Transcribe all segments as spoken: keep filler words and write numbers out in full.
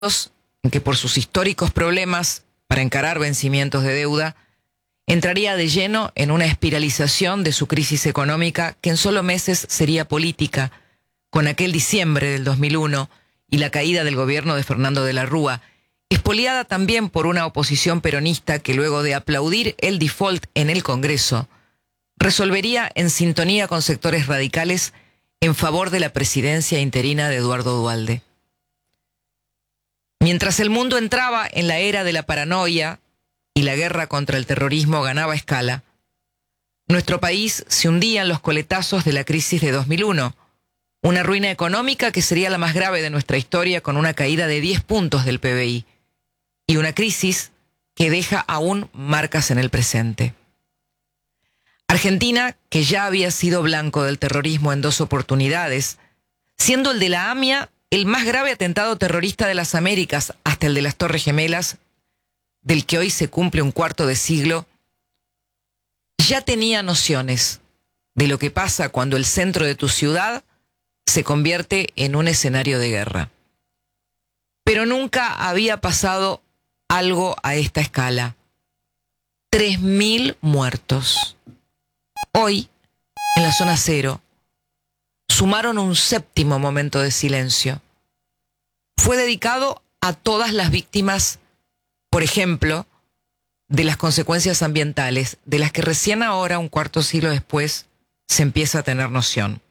en que por sus históricos problemas para encarar vencimientos de deuda, entraría de lleno en una espiralización de su crisis económica que en solo meses sería política, con aquel diciembre del dos mil uno y la caída del gobierno de Fernando de la Rúa, expoliada también por una oposición peronista que luego de aplaudir el default en el Congreso, resolvería en sintonía con sectores radicales en favor de la presidencia interina de Eduardo Duhalde. Mientras el mundo entraba en la era de la paranoia y la guerra contra el terrorismo ganaba escala, nuestro país se hundía en los coletazos de la crisis de dos mil uno, una ruina económica que sería la más grave de nuestra historia con una caída de diez puntos del P B I y una crisis que deja aún marcas en el presente. Argentina, que ya había sido blanco del terrorismo en dos oportunidades, siendo el de la AMIA el más grave atentado terrorista de las Américas hasta el de las Torres Gemelas, del que hoy se cumple un cuarto de siglo, ya tenía nociones de lo que pasa cuando el centro de tu ciudad se convierte en un escenario de guerra. Pero nunca había pasado algo a esta escala. Tres mil muertos. Hoy, en la zona cero, sumaron un séptimo momento de silencio. Fue dedicado a todas las víctimas, por ejemplo, de las consecuencias ambientales, de las que recién ahora, un cuarto siglo después, se empieza a tener noción.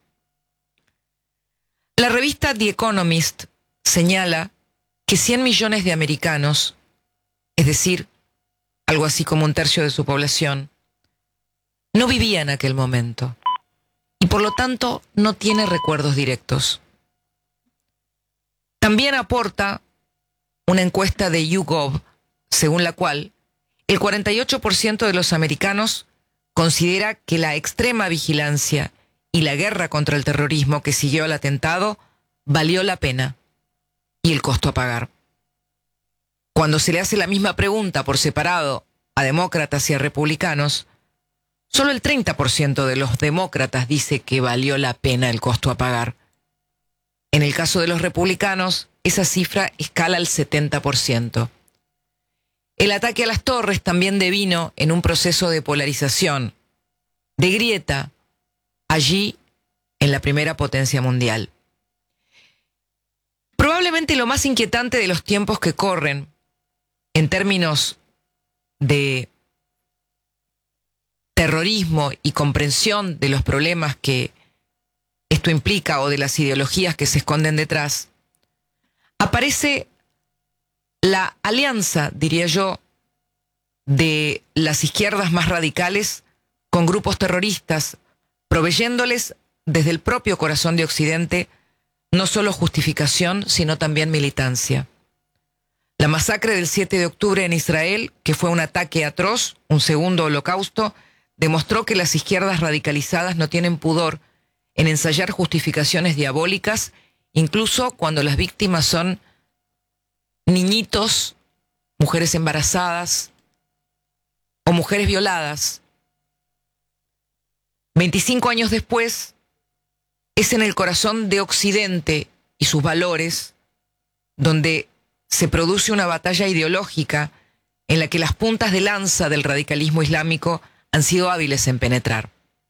La revista The Economist señala que cien millones de americanos, es decir, algo así como un tercio de su población, no vivía en aquel momento y por lo tanto no tiene recuerdos directos. También aporta una encuesta de YouGov, según la cual el cuarenta y ocho por ciento de los americanos considera que la extrema vigilancia y la guerra contra el terrorismo que siguió al atentado valió la pena y el costo a pagar. Cuando se le hace la misma pregunta por separado a demócratas y a republicanos, solo el treinta por ciento de los demócratas dice que valió la pena el costo a pagar. En el caso de los republicanos, esa cifra escala al setenta por ciento. El ataque a las torres también devino en un proceso de polarización, de grieta, allí en la primera potencia mundial. Probablemente lo más inquietante de los tiempos que corren, en términos de terrorismo y comprensión de los problemas que esto implica o de las ideologías que se esconden detrás, aparece la alianza, diría yo, de las izquierdas más radicales con grupos terroristas, proveyéndoles desde el propio corazón de Occidente no solo justificación, sino también militancia. La masacre del siete de octubre en Israel, que fue un ataque atroz, un segundo holocausto, demostró que las izquierdas radicalizadas no tienen pudor en ensayar justificaciones diabólicas, incluso cuando las víctimas son niñitos, mujeres embarazadas o mujeres violadas. veinticinco años después, es en el corazón de Occidente y sus valores donde se produce una batalla ideológica en la que las puntas de lanza del radicalismo islámico han sido hábiles en penetrar.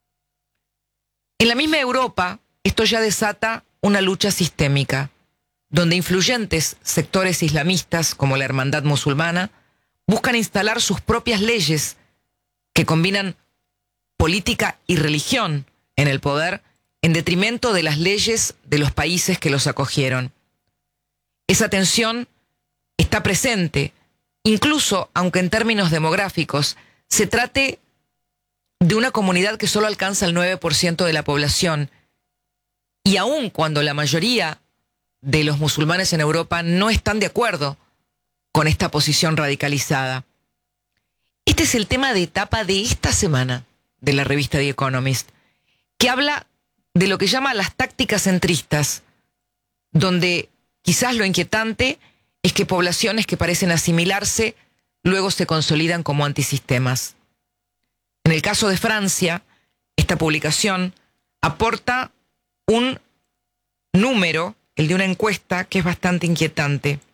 En la misma Europa, esto ya desata una lucha sistémica, donde influyentes sectores islamistas como la Hermandad Musulmana buscan instalar sus propias leyes que combinan política y religión en el poder en detrimento de las leyes de los países que los acogieron. Esa tensión está presente, incluso aunque en términos demográficos se trate de una comunidad que solo alcanza el nueve por ciento de la población, y aun cuando la mayoría de los musulmanes en Europa no están de acuerdo con esta posición radicalizada. Este es el tema de etapa de esta semana de la revista The Economist, que habla de lo que llama las tácticas centristas, donde quizás lo inquietante es que poblaciones que parecen asimilarse luego se consolidan como antisistemas. En el caso de Francia, esta publicación aporta un número, el de una encuesta, que es bastante inquietante.